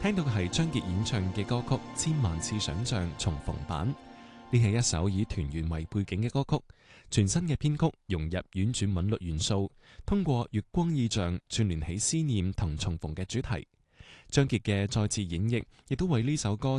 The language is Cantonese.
聽到嘅係張傑演唱嘅歌曲《千萬次想像》重逢版。呢係一首以團圓為背景嘅歌曲，全新嘅編曲融入婉轉韻律元素，通過月光意象串聯起思念同重逢嘅主題。張傑嘅再次演繹，亦都為呢首歌